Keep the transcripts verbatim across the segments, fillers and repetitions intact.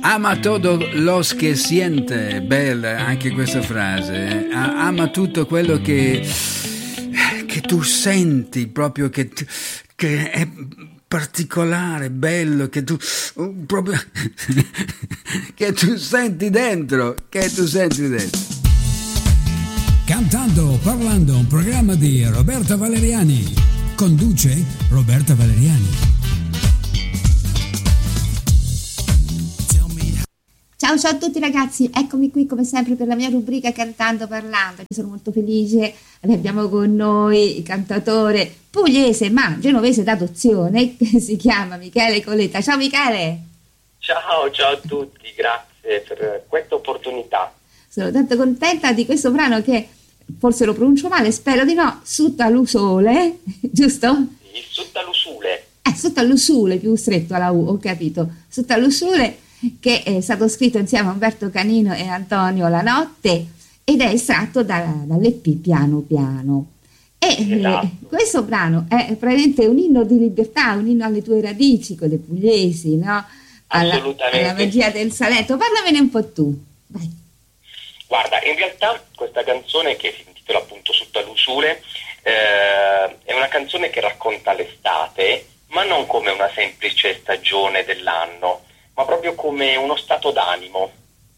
Ama todo los que siente, bella anche questa frase, eh? Ama tutto quello che, che tu senti, proprio che, che è particolare, bello, che tu proprio che tu senti dentro, che tu senti dentro. Cantando, parlando, un programma di Roberta Valeriani. Conduce Roberta Valeriani. Ciao ciao a tutti ragazzi, eccomi qui come sempre per la mia rubrica Cantando Parlando. Sono molto felice, abbiamo con noi il cantautore pugliese ma genovese d'adozione che si chiama Michele Coletta. Ciao Michele! Ciao, ciao a tutti, grazie per questa opportunità. Sono tanto contenta di questo brano che, forse lo pronuncio male, spero di no, Suttalusole, giusto? Sì, Suttalusule. Eh, Suttalusule, più stretto alla U, ho capito. Suttalusule, che è stato scritto insieme a Umberto Canino e Antonio La Notte ed è estratto da, dall'E P Piano Piano. E esatto. eh, questo brano è praticamente un inno di libertà, un inno alle tue radici, quelle pugliesi, no? Alla, Assolutamente. alla magia del Salento. Parlamene un po' tu, vai. Guarda, in realtà questa canzone che si intitola appunto Suttalusule eh, è una canzone che racconta l'estate, ma non come una semplice stagione dell'anno, ma proprio come uno stato d'animo,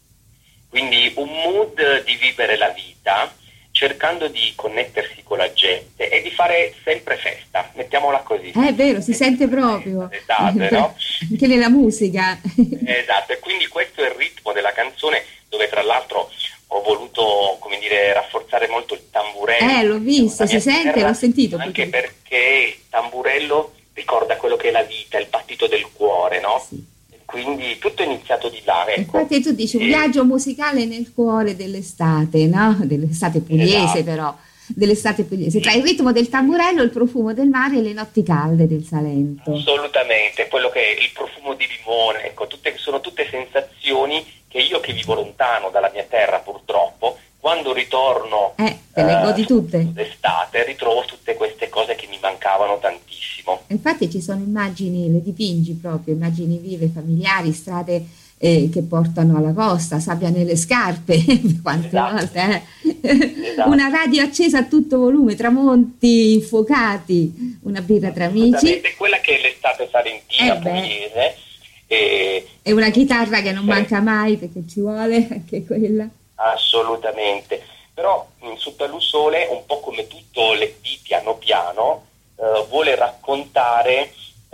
quindi un mood di vivere la vita, cercando di connettersi con la gente e di fare sempre festa, mettiamola così. Eh, è vero, si sente proprio. Esatto, no? Anche nella musica. Esatto, e quindi questo è il ritmo della canzone, dove tra l'altro ho voluto, come dire, rafforzare molto il tamburello. Eh, l'ho visto, si sente, terra, l'ho sentito. Anche perché... perché il tamburello ricorda quello che è la vita, il battito del cuore, no? Sì. Quindi tutto è iniziato di là, ecco. Infatti tu dici un e... viaggio musicale nel cuore dell'estate, no? Dell'estate pugliese, esatto. Però dell'estate pugliese, tra il ritmo del tamburello, il profumo del mare e le notti calde del Salento. Assolutamente, quello che è il profumo di limone, ecco, tutte, sono tutte sensazioni che io che vivo lontano dalla mia terra purtroppo, quando ritorno eh, te le godi uh, tutte d'estate, ritrovo tutte queste cose che mi mancavano tantissimo. Infatti ci sono immagini, le dipingi proprio, immagini vive, familiari, strade eh, che portano alla costa, sabbia nelle scarpe, quante esatto. volte eh? Esatto. Una radio accesa a tutto volume, tramonti infuocati, una birra tra amici. È quella che è l'estate salentina, eh pugliese. E, e una chitarra che non manca mai perché ci vuole anche quella. Assolutamente, però in Suttalusole, un po' come tutto l'E P Piano Piano, eh, vuole raccontare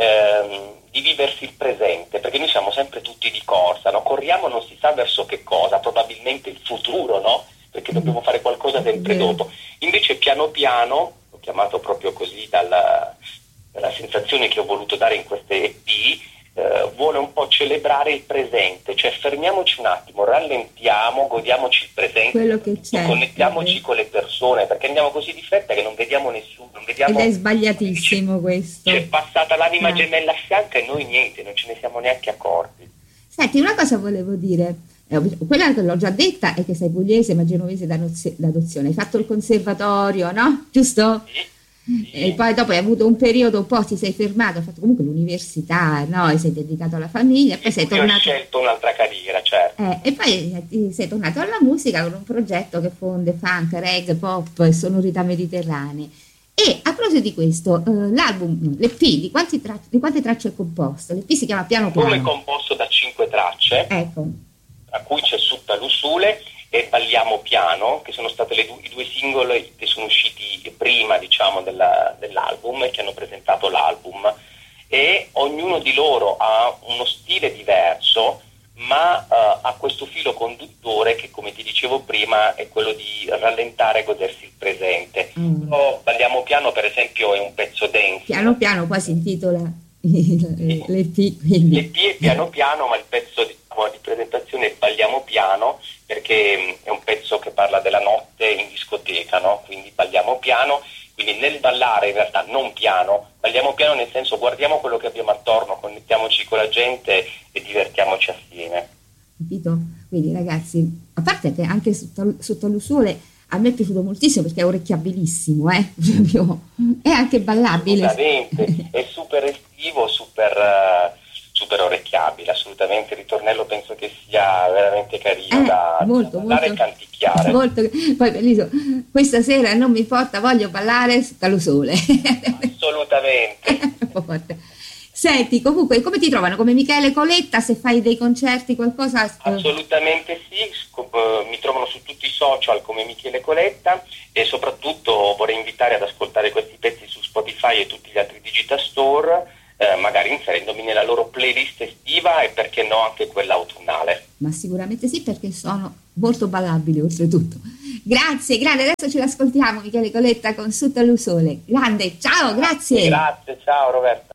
ehm, di viversi il presente, perché noi siamo sempre tutti di corsa, no? Corriamo non si sa verso che cosa, probabilmente il futuro, no? Perché dobbiamo fare qualcosa sempre dopo. Invece piano piano, l'ho chiamato proprio così dalla, dalla sensazione che ho voluto dare in queste E P, Uh, vuole un po' celebrare il presente, cioè fermiamoci un attimo, rallentiamo, godiamoci il presente, quello che c'è, connettiamoci con le persone, perché andiamo così di fretta che non vediamo nessuno, non vediamo... Ed è sbagliatissimo c'è, questo. C'è passata l'anima ah. gemella a fianco e noi niente, non ce ne siamo neanche accorti. Senti, una cosa volevo dire, eh, quella che l'ho già detta è che sei pugliese ma genovese d'adozione, hai fatto il conservatorio, no? Giusto? Sì. E poi dopo hai avuto un periodo un po', ti sei fermato, hai fatto comunque l'università, no? E sei dedicato alla famiglia, e poi sei tornato... Io ho scelto un'altra carriera, certo. Eh, e poi ti sei tornato alla musica con un progetto che fonde funk, reggae, pop e sonorità mediterranee. E a proposito di questo, eh, l'album, l'E P, di, quanti tra- di quante tracce è composto? L'E P si chiama Piano Piano. Come composto da cinque tracce, ecco. Tra cui c'è Suttalusule e Balliamo Piano, che sono state le du- i due singoli che sono usciti prima, diciamo, della, dell'album e che hanno presentato l'album, e ognuno di loro ha uno stile diverso, ma uh, ha questo filo conduttore che, come ti dicevo prima, è quello di rallentare e godersi il presente. Mm. Però Balliamo Piano, per esempio, è un pezzo dance. Piano Piano poi si intitola l'E P, quindi. L'E P è Piano Piano, ma il pezzo di, di presentazione è Balliamo Piano, perché è un pezzo che parla della notte in discoteca, no? Quindi balliamo piano, quindi nel ballare in realtà non piano, balliamo piano nel senso guardiamo quello che abbiamo attorno, connettiamoci con la gente e divertiamoci assieme. Capito? Quindi ragazzi, a parte che anche Suttalusole a me è piaciuto moltissimo perché è orecchiabilissimo, eh? È anche ballabile. Assolutamente, è super estivo, super... Uh, super orecchiabile, assolutamente. Il ritornello penso che sia veramente carino Eh, da molto, da ballare molto. e canticchiare. Molto, poi bellissimo. Questa sera non mi importa, voglio ballare sotto lo sole. Assolutamente. Un po' forte. Senti, comunque, come ti trovano? Come Michele Coletta, se fai dei concerti, qualcosa? Assolutamente sì, Sc- eh, mi trovano su tutti i social come Michele Coletta, e soprattutto vorrei invitare ad ascoltare questi pezzi su Spotify e tutti gli altri digital store, eh, magari inserendomi nella loro playlist estiva e perché no anche quella autunnale. Ma sicuramente sì, perché sono molto ballabili oltretutto. Grazie, grande, adesso ce l'ascoltiamo Michele Coletta con Sotto lo sole. Grande, ciao, grazie. Grazie, ciao Roberta.